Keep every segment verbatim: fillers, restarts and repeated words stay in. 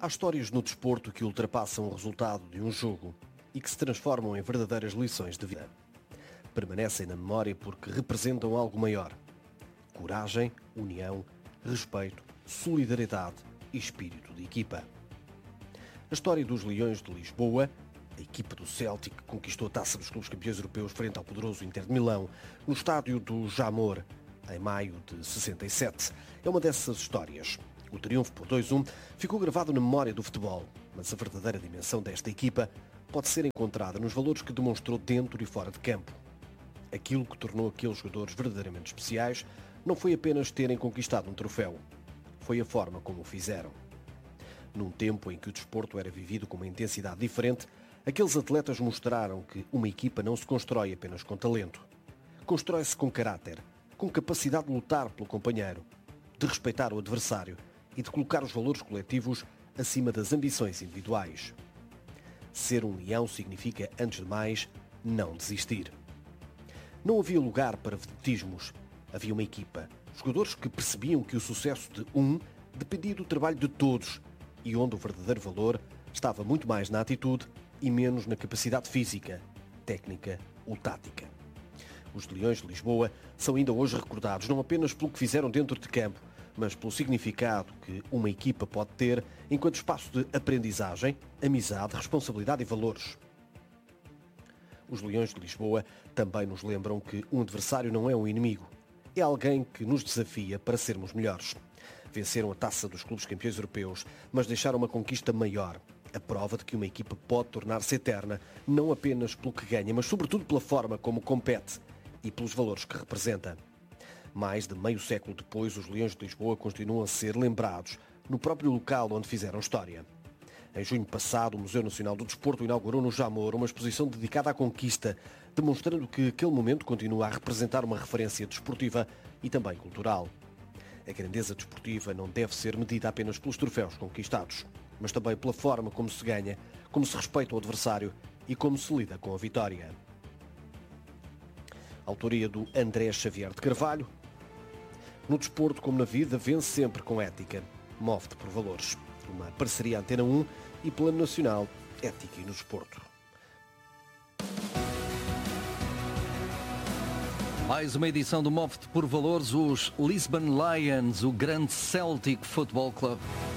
Há histórias no desporto que ultrapassam o resultado de um jogo e que se transformam em verdadeiras lições de vida. Permanecem na memória porque representam algo maior. Coragem, união, respeito, solidariedade e espírito de equipa. A história dos Leões de Lisboa, a equipa do Celtic que conquistou a taça dos clubes campeões europeus frente ao poderoso Inter de Milão, no estádio do Jamor, em maio de sessenta e sete. É uma dessas histórias. O triunfo por dois a um ficou gravado na memória do futebol, mas a verdadeira dimensão desta equipa pode ser encontrada nos valores que demonstrou dentro e fora de campo. Aquilo que tornou aqueles jogadores verdadeiramente especiais não foi apenas terem conquistado um troféu, foi a forma como o fizeram. Num tempo em que o desporto era vivido com uma intensidade diferente, aqueles atletas mostraram que uma equipa não se constrói apenas com talento. Constrói-se com caráter, com capacidade de lutar pelo companheiro, de respeitar o adversário e de colocar os valores coletivos acima das ambições individuais. Ser um leão significa, antes de mais, não desistir. Não havia lugar para vedetismos. Havia uma equipa, jogadores que percebiam que o sucesso de um dependia do trabalho de todos e onde o verdadeiro valor estava muito mais na atitude e menos na capacidade física, técnica ou tática. Os Leões de Lisboa são ainda hoje recordados não apenas pelo que fizeram dentro de campo, mas pelo significado que uma equipa pode ter enquanto espaço de aprendizagem, amizade, responsabilidade e valores. Os Leões de Lisboa também nos lembram que um adversário não é um inimigo, é alguém que nos desafia para sermos melhores. Venceram a taça dos clubes campeões europeus, mas deixaram uma conquista maior, a prova de que uma equipa pode tornar-se eterna, não apenas pelo que ganha, mas sobretudo pela forma como compete e pelos valores que representa. Mais de meio século depois, os Leões de Lisboa continuam a ser lembrados no próprio local onde fizeram história. Em junho passado, o Museu Nacional do Desporto inaugurou no Jamor uma exposição dedicada à conquista, demonstrando que aquele momento continua a representar uma referência desportiva e também cultural. A grandeza desportiva não deve ser medida apenas pelos troféus conquistados, mas também pela forma como se ganha, como se respeita o adversário e como se lida com a vitória. Autoria do André Xavier de Carvalho. No desporto, como na vida, vence sempre com ética. Move-te por valores. Uma parceria Antena um e Plano Nacional Ética e no Desporto. Mais uma edição do Move-te por Valores, os Lisbon Lions, o grande Celtic Football Club.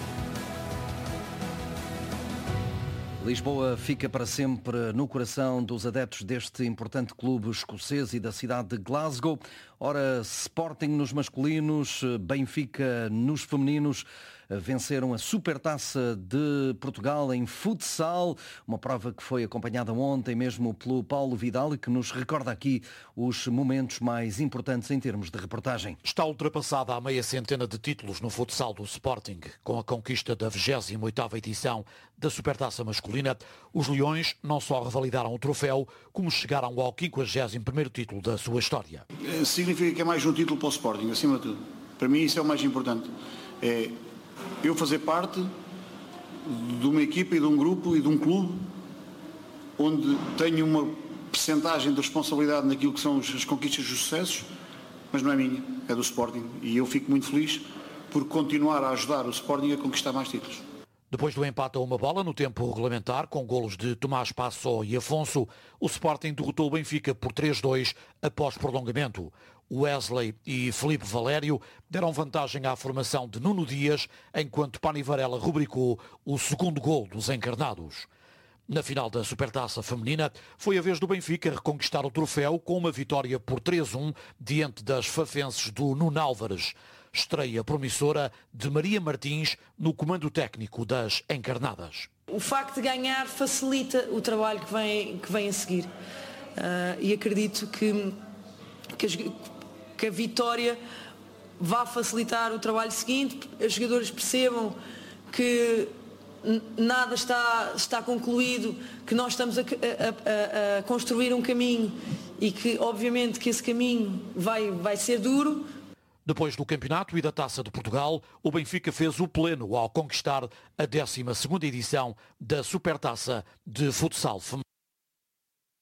Lisboa fica para sempre no coração dos adeptos deste importante clube escocês e da cidade de Glasgow. Ora, Sporting nos masculinos, Benfica nos femininos, venceram a Supertaça de Portugal em futsal, uma prova que foi acompanhada ontem mesmo pelo Paulo Vidal e que nos recorda aqui os momentos mais importantes em termos de reportagem. Está ultrapassada a meia centena de títulos no futsal do Sporting. Com a conquista da vigésima oitava edição da Supertaça masculina, os Leões não só revalidaram o troféu, como chegaram ao quinquagésimo primeiro título da sua história. Significa que é mais um título para o Sporting, acima de tudo. Para mim isso é o mais importante. É eu fazer parte de uma equipa e de um grupo e de um clube onde tenho uma percentagem de responsabilidade naquilo que são as conquistas dos sucessos, mas não é minha, é do Sporting. E eu fico muito feliz por continuar a ajudar o Sporting a conquistar mais títulos. Depois do empate a uma bola no tempo regulamentar, com golos de Tomás Passó e Afonso, o Sporting derrotou o Benfica por três a dois após prolongamento. Wesley e Filipe Valério deram vantagem à formação de Nuno Dias, enquanto Pani Varela rubricou o segundo gol dos encarnados. Na final da Supertaça feminina, foi a vez do Benfica reconquistar o troféu com uma vitória por três a um diante das fafenses do Nuno Álvares. Estreia promissora de Maria Martins no comando técnico das encarnadas. O facto de ganhar facilita o trabalho que vem, que vem a seguir. Uh, e acredito que, que, as, que a vitória vá facilitar o trabalho seguinte, os jogadores percebam que nada está, está concluído, que nós estamos a, a, a, a construir um caminho e que obviamente que esse caminho vai, vai ser duro. Depois do campeonato e da Taça de Portugal, o Benfica fez o pleno ao conquistar a décima segunda edição da Supertaça de Futsal Feminino.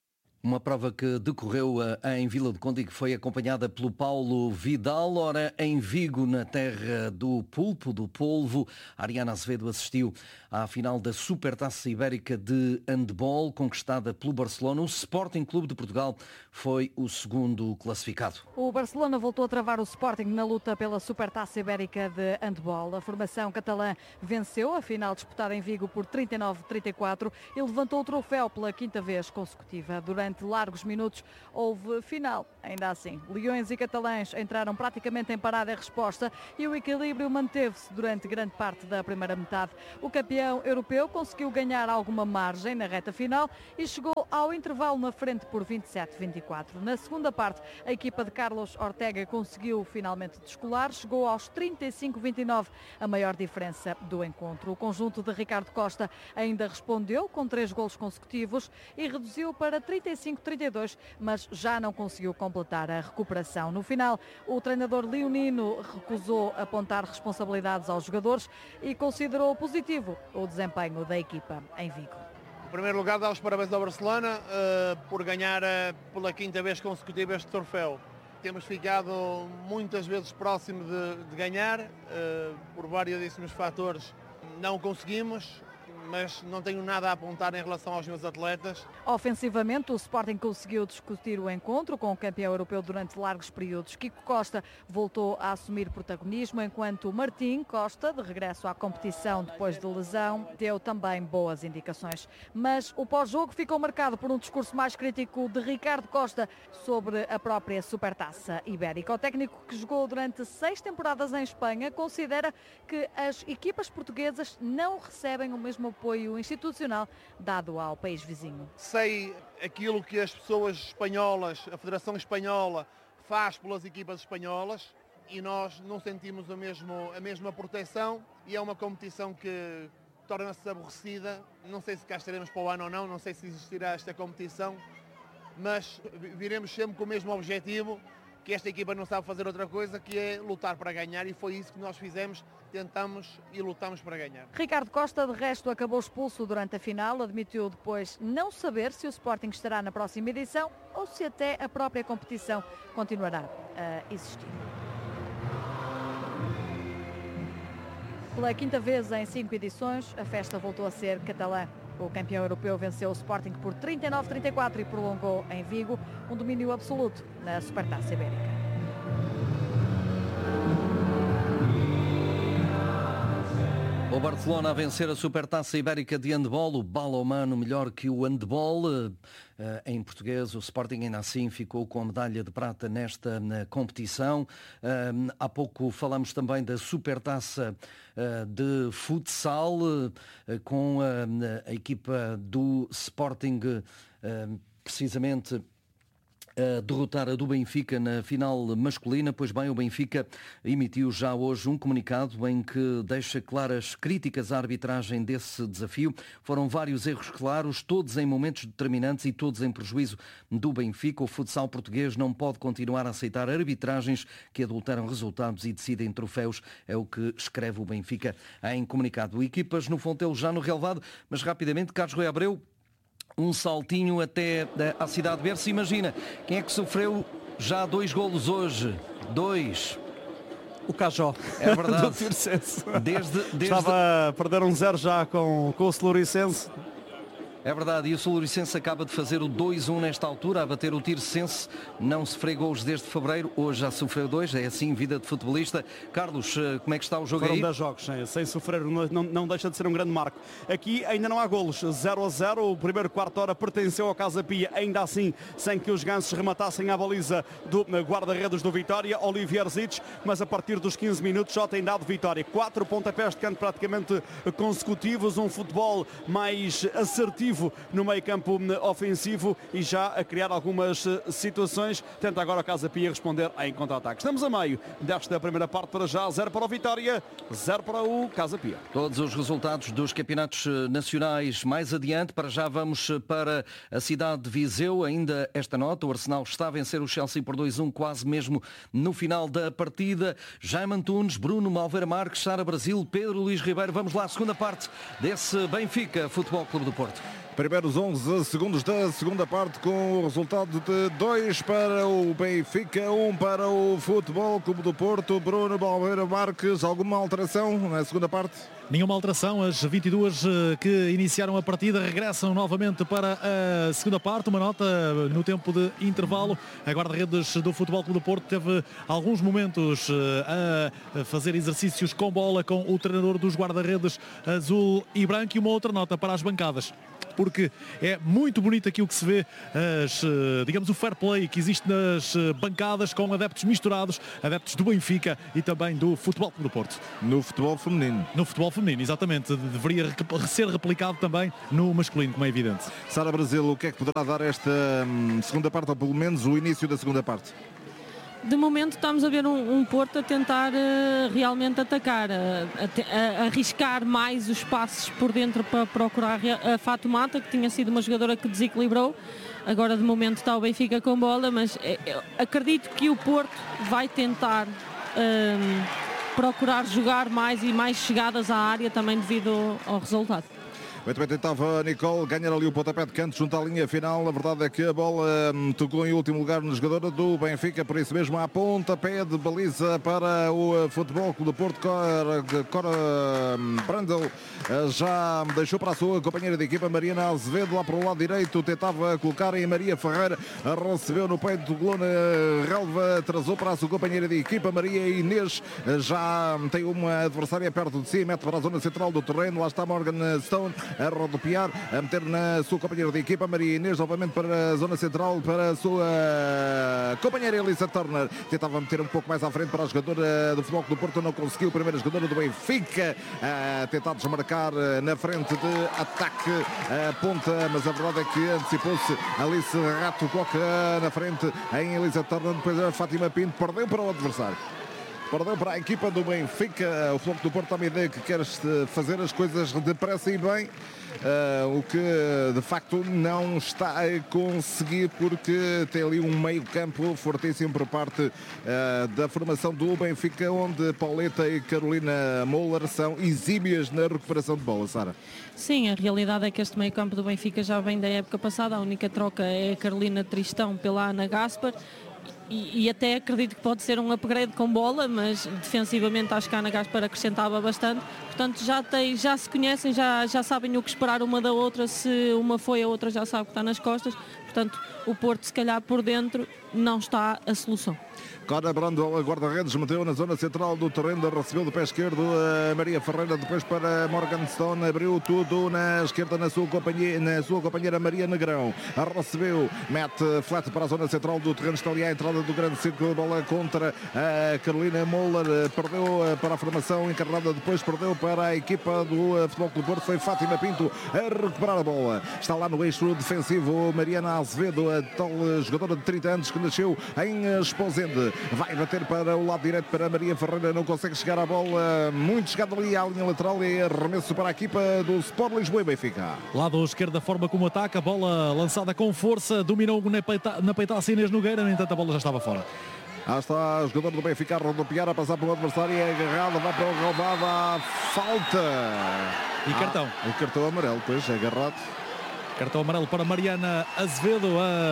Uma prova que decorreu em Vila do Conde e que foi acompanhada pelo Paulo Vidal. Ora, em Vigo, na terra do pulpo, do polvo, a Ariana Azevedo assistiu à final da Supertaça Ibérica de handball, conquistada pelo Barcelona. O Sporting Clube de Portugal foi o segundo classificado. O Barcelona voltou a travar o Sporting na luta pela Supertaça Ibérica de handball. A formação catalã venceu a final disputada em Vigo por trinta e nove a trinta e quatro e levantou o troféu pela quinta vez consecutiva. Durante largos minutos houve final. Ainda assim, leões e catalães entraram praticamente em parada e resposta e o equilíbrio manteve-se durante grande parte da primeira metade. O campeão europeu conseguiu ganhar alguma margem na reta final e chegou ao intervalo na frente por vinte e sete a vinte e quatro. Na segunda parte, a equipa de Carlos Ortega conseguiu finalmente descolar, chegou aos trinta e cinco a vinte e nove, a maior diferença do encontro. O conjunto de Ricardo Costa ainda respondeu com três golos consecutivos e reduziu para trinta e cinco a trinta e dois, mas já não conseguiu completar a recuperação. No final, o treinador leonino recusou apontar responsabilidades aos jogadores e considerou positivo o desempenho da equipa em Vigo. Em primeiro lugar, dar os parabéns ao Barcelona uh, por ganhar uh, pela quinta vez consecutiva este troféu. Temos ficado muitas vezes próximo de, de ganhar, uh, por variedíssimos fatores não conseguimos, mas não tenho nada a apontar em relação aos meus atletas. Ofensivamente, o Sporting conseguiu discutir o encontro com o campeão europeu durante largos períodos. Kiko Costa voltou a assumir protagonismo, enquanto Martim Costa, de regresso à competição depois de lesão, deu também boas indicações. Mas o pós-jogo ficou marcado por um discurso mais crítico de Ricardo Costa sobre a própria Supertaça Ibérica. O técnico, que jogou durante seis temporadas em Espanha, considera que as equipas portuguesas não recebem o mesmo apoio institucional dado ao país vizinho. Sei aquilo que as pessoas espanholas, a Federação Espanhola, faz pelas equipas espanholas e nós não sentimos a, mesmo, a mesma proteção e é uma competição que torna-se aborrecida. Não sei se cá estaremos para o ano ou não, não sei se existirá esta competição, mas viremos sempre com o mesmo objetivo, que esta equipa não sabe fazer outra coisa, que é lutar para ganhar, e foi isso que nós fizemos, tentamos e lutamos para ganhar. Ricardo Costa, de resto, acabou expulso durante a final, admitiu depois não saber se o Sporting estará na próxima edição ou se até a própria competição continuará a existir. Pela quinta vez em cinco edições, a festa voltou a ser catalã. O campeão europeu venceu o Sporting por trinta e nove a trinta e quatro e prolongou em Vigo um domínio absoluto na Supertaça Ibérica. O Barcelona a vencer a Supertaça Ibérica de handball, o balonmano melhor que o handball. Em português, o Sporting ainda assim ficou com a medalha de prata nesta competição. Há pouco falamos também da Supertaça de futsal, com a equipa do Sporting precisamente a derrotar a do Benfica na final masculina. Pois bem, o Benfica emitiu já hoje um comunicado em que deixa claras críticas à arbitragem desse desafio. Foram vários erros claros, todos em momentos determinantes e todos em prejuízo do Benfica. O futsal português não pode continuar a aceitar arbitragens que adulteram resultados e decidem troféus, é o que escreve o Benfica em comunicado. Equipas no Fontelo já no relevado, mas rapidamente, Carlos Rui Abreu, um saltinho até à Cidade de Berço. Imagina, quem é que sofreu já dois golos hoje? Dois. O Cajó. É verdade. Do Tirsense. Desde, desde... Estava a perder um zero já com, com o Celuricense. É verdade, e o Celuricense acaba de fazer o dois a um nesta altura, a bater o Tirsense. Não sofreu golos desde fevereiro, hoje já sofreu dois, é assim, vida de futebolista. Carlos, como é que está o jogo? Foram aí? dez jogos, sem, sem sofrer, não, não deixa de ser um grande marco. Aqui ainda não há golos, zero a zero, o primeiro quarto hora pertenceu ao Casa Pia, ainda assim, sem que os gansos rematassem a baliza do guarda-redes do Vitória, Olivier Zic, mas a partir dos quinze minutos já tem dado vitória. Quatro pontapés de canto praticamente consecutivos, um futebol mais assertivo no meio campo ofensivo e já a criar algumas situações. Tenta agora a Casa Pia responder em contra-ataque. Estamos a meio desta primeira parte. Para já, zero para o Vitória, zero para o Casa Pia. Todos os resultados dos campeonatos nacionais mais adiante. Para já vamos para a cidade de Viseu. Ainda esta nota, o Arsenal está a vencer o Chelsea por dois a um, quase mesmo no final da partida. Jaime Antunes, Bruno Malveira Marques, Sara Brasil, Pedro Luís Ribeiro. Vamos lá, segunda parte desse Benfica Futebol Clube do Porto. Primeiros onze segundos da segunda parte, com o resultado de dois para o Benfica, um para o Futebol Clube do Porto. Bruno Balmeira Marques, alguma alteração na segunda parte? Nenhuma alteração, as vinte e duas que iniciaram a partida regressam novamente para a segunda parte. Uma nota no tempo de intervalo: a guarda-redes do Futebol Clube do Porto teve alguns momentos a fazer exercícios com bola com o treinador dos guarda-redes azul e branco. E uma outra nota para as bancadas, porque é muito bonito aquilo que se vê, as, digamos, o fair play que existe nas bancadas, com adeptos misturados, adeptos do Benfica e também do Futebol Clube do Porto. No futebol feminino. No futebol feminino, exatamente. Deveria ser replicado também no masculino, como é evidente. Sara Brasil, o que é que poderá dar esta hum, segunda parte, ou pelo menos o início da segunda parte? De momento estamos a ver um, um Porto a tentar uh, realmente atacar, a, a, a arriscar mais os passos por dentro para procurar a Fatoumata, que tinha sido uma jogadora que desequilibrou. Agora de momento está o Benfica com bola, mas eu acredito que o Porto vai tentar um, procurar jogar mais e mais chegadas à área, também devido ao, ao resultado. Muito bem, tentava a Nicole ganhar ali o pontapé de canto junto à linha final. A verdade é que a bola hum, tocou em último lugar no jogador do Benfica, por isso mesmo há pontapé de baliza para o Futebol Clube do Porto. Cora, Cora hum, Brandel já deixou para a sua companheira de equipa, Mariana Azevedo, lá para o lado direito, tentava colocar em Maria Ferreira, recebeu no peito do Coluna Relva, atrasou para a sua companheira de equipa, Maria Inês, já tem uma adversária perto de si, mete para a zona central do terreno, lá está Morgan Stone a rodopiar, a meter na sua companheira de equipa, Maria Inês, novamente para a zona central, para a sua companheira Elisa Turner, tentava meter um pouco mais à frente para a jogadora do Futebol Clube do Porto, não conseguiu, primeira jogadora do Benfica a tentar desmarcar na frente de ataque a ponta, mas a verdade é que antecipou-se Alice Rato, coloca na frente em Elisa Turner, depois a Fátima Pinto, perdeu para o adversário. Perdeu para a equipa do Benfica. O Futebol do Porto tem uma ideia que quer fazer as coisas depressa e bem, uh, o que de facto não está a conseguir, porque tem ali um meio campo fortíssimo por parte uh, da formação do Benfica, onde Pauleta e Carolina Moller são exímias na recuperação de bola. Sara? Sim, a realidade é que este meio campo do Benfica já vem da época passada. A única troca é a Carolina Tristão pela Ana Gaspar. E, e até acredito que pode ser um upgrade com bola, mas defensivamente acho que a Ana Gaspar acrescentava bastante. Portanto, já, tem, já se conhecem, já, já sabem o que esperar uma da outra. Se uma foi, a outra já sabe que está nas costas. Portanto, o Porto, se calhar por dentro, não está a solução. Cora Brandel, a guarda-redes, meteu na zona central do terreno, recebeu do pé esquerdo a Maria Ferreira, depois para Morgan Stone, abriu tudo na esquerda na sua companheira, na sua companheira Maria Negrão, recebeu, mete flat para a zona central do terreno, está ali à entrada do grande círculo, bola contra a Carolina Moller, perdeu para a formação encarnada, depois perdeu para a equipa do Futebol Clube do Porto, foi Fátima Pinto a recuperar a bola, está lá no eixo defensivo Mariana Azevedo, a tal jogadora de trinta anos que nasceu em Esposende, vai bater para o lado direito para Maria Ferreira, não consegue chegar à bola, muito chegado ali à linha lateral, e arremesso para a equipa do Sport Lisboa e Benfica. Lado esquerdo, a forma como ataca, a bola lançada com força, dominou na, peita, na peitaça Inês Nogueira, no entanto a bola já estava fora. Ah, está o jogador do Benfica a rodopiar, a passar pelo adversário, é agarrado, vai para o roubada, falta. E cartão. Ah, o cartão amarelo, pois, é agarrado. Cartão amarelo para Mariana Azevedo,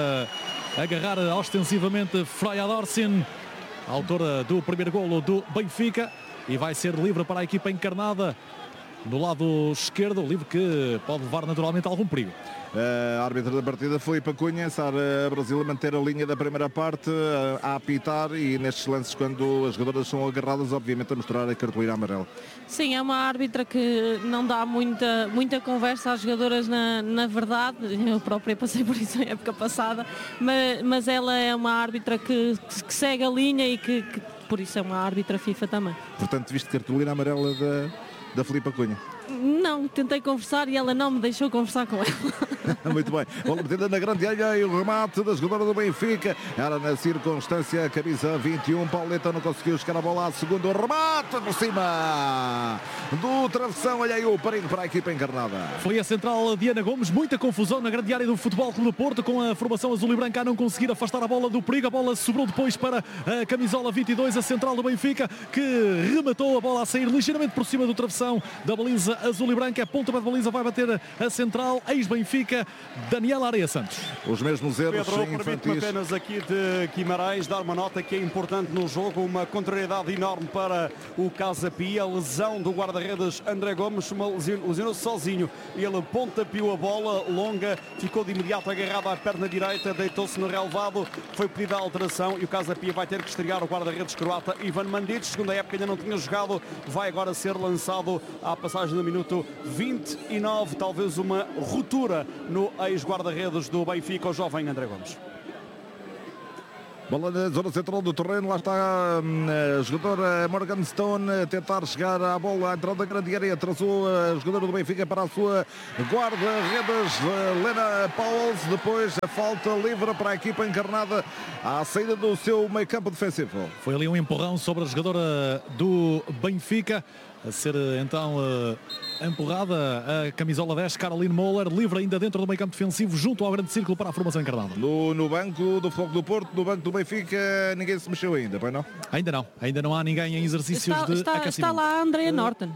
a agarrar ostensivamente Freya Dorsin, autora do primeiro golo do Benfica, e vai ser livre para a equipa encarnada do lado esquerdo, livre que pode levar naturalmente algum perigo. A árbitra da partida foi para Cunha, Sara Brasil a manter a linha da primeira parte, a apitar, e nestes lances, quando as jogadoras são agarradas, obviamente a mostrar a cartolina amarela. Sim, é uma árbitra que não dá muita, muita conversa às jogadoras, na, na verdade. Eu própria passei por isso na época passada, mas, mas ela é uma árbitra que, que segue a linha e que, que por isso é uma árbitra FIFA também. Portanto, viste cartolina amarela da, da Filipa Cunha? Não, tentei conversar e ela não me deixou conversar com ela. Muito bem, bola metida na grande área e o remate da jogadora do Benfica. Era na circunstância, camisa vinte e um, Pauleta não conseguiu chegar a bola, a segundo remate por cima do travessão. Olha aí o perigo para a equipa encarnada. Foi a central Diana Gomes, muita confusão na grande área do Futebol Clube do Porto, com a formação azul e branca a não conseguir afastar a bola do perigo. A bola sobrou depois para a camisola vinte e dois, a central do Benfica, que rematou a bola a sair ligeiramente por cima do travessão da baliza azul e branca. Ponta de baliza, vai bater a central, ex-Benfica, Daniel Areia Santos. Os mesmos erros Pedro, infantis. permite-me apenas aqui de Guimarães dar uma nota que é importante no jogo, uma contrariedade enorme para o Casa Pia, lesão do guarda-redes André Gomes, lesionou-se sozinho, ele pontapiou a bola longa, ficou de imediato agarrado à perna direita, deitou-se no relevado, foi pedida a alteração e o Casa Pia vai ter que estrear o guarda-redes croata Ivan Mandic, segunda época ainda não tinha jogado, vai agora ser lançado à passagem do minuto vinte e nove, talvez uma ruptura no ex-guarda-redes do Benfica, o jovem André Gomes. Bola na zona central do terreno, lá está a jogadora Morgan Stone a tentar chegar à bola à entrada da grande área, atrasou a jogadora do Benfica para a sua guarda-redes Lena Pauls, depois a falta livre para a equipa encarnada à saída do seu meio campo defensivo. Foi ali um empurrão sobre a jogadora do Benfica, a ser então uh, empurrada a camisola dez, Caroline Moller, livre ainda dentro do meio campo defensivo, junto ao grande círculo para a formação encarnada. No, no banco do Fogo do Porto, no banco do Benfica, ninguém se mexeu ainda, pois não? Ainda não, ainda não há ninguém em exercícios está, de está, aquecimento. Está lá a Andrea Norton.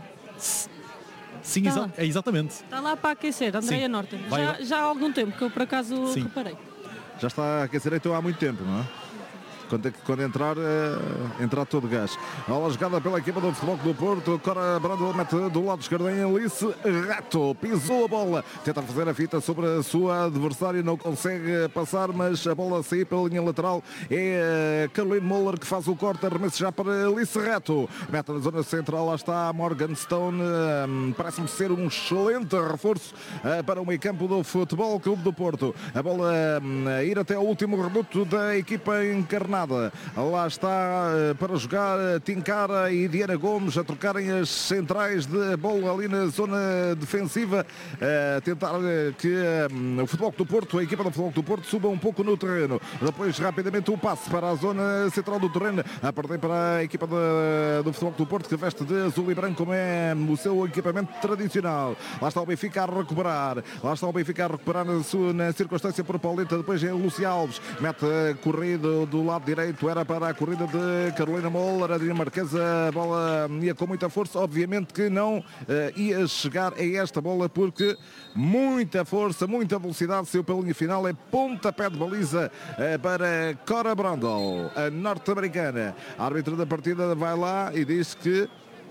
Sim, exa é exatamente. Está lá para aquecer, Andrea Norton. Já, já há algum tempo que eu por acaso Sim. reparei. Já está a aquecer então há muito tempo, não é? Quando, quando entrar, uh, entrar todo gás. Bola jogada pela equipa do Futebol do Porto. Cora Brandel mete do lado esquerdo em Alice Rato. Pisou a bola. Tenta fazer a fita sobre a sua adversária. Não consegue passar, mas a bola sair pela linha lateral. É uh, Caroline Moller que faz o corte. Arremesso já para Alice Rato. Mete na zona central. Lá está Morgan Stone. Uh, Parece-me ser um excelente reforço uh, para o meio campo do Futebol Clube do Porto. A bola uh, ir até ao último reduto da equipa encarnada. Lá está uh, para jogar uh, Tincara e Diana Gomes a trocarem as centrais de bola ali na zona defensiva, uh, tentar uh, que uh, o Futebol do Porto, a equipa do Futebol do Porto suba um pouco no terreno. Depois rapidamente o passe para a zona central do terreno, a partir para a equipa de, do Futebol do Porto que veste de azul e branco como é o seu equipamento tradicional. Lá está o Benfica a recuperar, lá está o Benfica a recuperar na, sua, na circunstância por Pauleta, depois é Lúcia Alves, mete a corrida do lado direito, era para a corrida de Carolina Moller, a dinamarquesa, a bola ia com muita força, obviamente que não uh, ia chegar a esta bola porque muita força, muita velocidade, saiu pela linha final, é pontapé de baliza uh, para Cora Brandel, a norte-americana. A árbitra da partida vai lá e diz que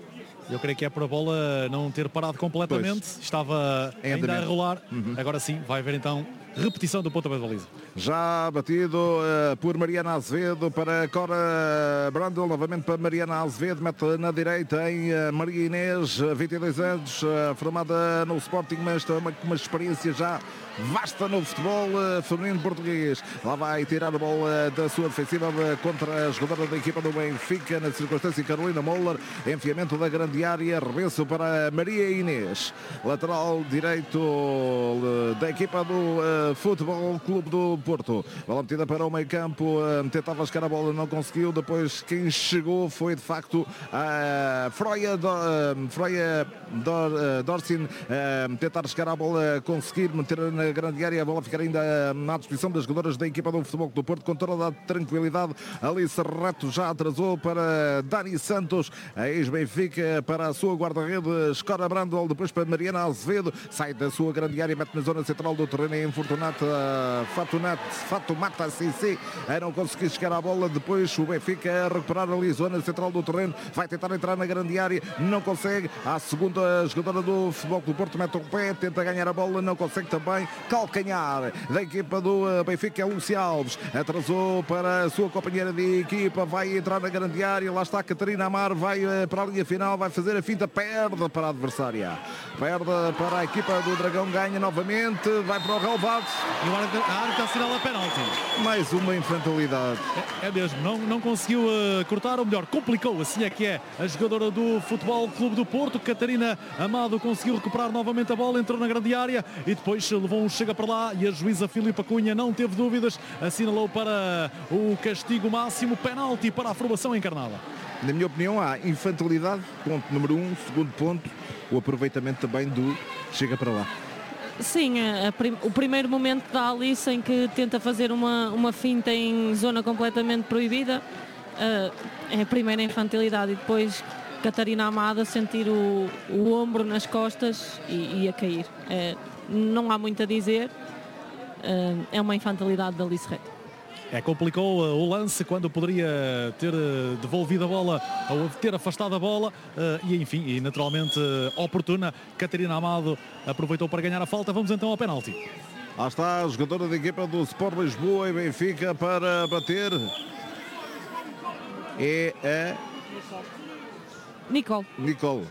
eu creio que é para a bola não ter parado completamente, pois. Estava é ainda a rolar, uhum. Agora sim, vai haver então repetição do pontapé de baliza. Já batido uh, por Mariana Azevedo para Cora Brandel, novamente para Mariana Azevedo, mete na direita em uh, Maria Inês, vinte e dois anos, uh, formada no Sporting, mas também com uma experiência já vasta no futebol uh, feminino português. Lá vai tirar a bola da sua defensiva uh, contra a jogadora da equipa do Benfica, na circunstância Carolina Moller, enfiamento da grande área, arremesso para Maria Inês, lateral direito uh, da equipa do uh, Futebol Clube do Porto. Bola metida para o meio campo, uh, tentava chegar a bola, não conseguiu, depois quem chegou foi de facto a uh, Freya, do, uh, Freya Dor, uh, Dorsin, uh, tentar chegar à bola, conseguir meter na grande área, a bola ficar ainda à disposição das jogadoras da equipa do Futebol do Porto, com toda a tranquilidade. Alice Rato já atrasou para Dani Santos, a ex-Benfica para a sua guarda-redes Cora Brandel, depois para Mariana Azevedo, sai da sua grande área, mete na zona central do terreno em Fortunata Fatunat, Fatumata Sissi, a não conseguir chegar à bola, depois o Benfica a recuperar ali zona central do terreno, vai tentar entrar na grande área, não consegue, a segunda jogadora do Futebol do Porto mete o pé, tenta ganhar a bola, não consegue também, calcanhar da equipa do Benfica, é Lúcia Alves, atrasou para a sua companheira de equipa, vai entrar na grande área, lá está a Catarina Amar, vai para a linha final, vai fazer a finta, perde para a adversária, perde para a equipa do Dragão, ganha novamente, vai para o relevado. E a árbitra assinala a penalti. Mais uma infantilidade. É, é mesmo, não, não conseguiu uh, cortar, ou melhor, complicou, assim é que é, a jogadora do Futebol Clube do Porto, Catarina Amado, conseguiu recuperar novamente a bola, entrou na grande área e depois levou um chega para lá e a juíza Filipa Cunha não teve dúvidas, assinalou para o castigo máximo, penalti para a formação encarnada. Na minha opinião há infantilidade, ponto número um, segundo ponto, o aproveitamento também do chega para lá. Sim, a, a prim, o primeiro momento da Alice em que tenta fazer uma, uma finta em zona completamente proibida, uh, é a primeira infantilidade e depois Catarina Amado a sentir o, o ombro nas costas e, e a cair. É, não há muito a dizer, é uma infantilidade da Alice Reto. É, complicou uh, o lance quando poderia ter uh, devolvido a bola ou ter afastado a bola uh, e enfim, e naturalmente uh, oportuna. Catarina Amado aproveitou para ganhar a falta. Vamos então ao penalti. Lá está a jogadora da equipa do Sport Lisboa e Benfica para bater. É a Nicole. Nicole.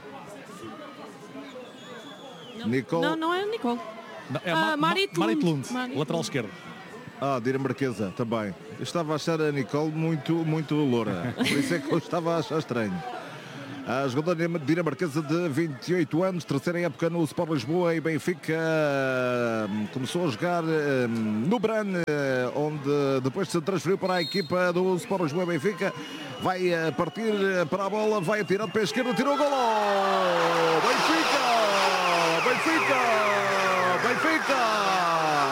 Não, Nicole. não, não é Nicole. Não, é Ah, Ma Ma Marit Marit Lund. Lund, Marit lateral Lund. esquerdo. Ah, dinamarquesa também. Eu estava a achar a Nicole muito, muito loura. Por isso é que eu estava a achar estranho. A jogadora dinamarquesa de vinte e oito anos, terceira época no Sport Lisboa e Benfica, começou a jogar no Bran, onde depois se transferiu para a equipa do Sport Lisboa e Benfica. Vai partir para a bola, vai atirar de pé esquerdo, tirou o golo! Benfica! Benfica!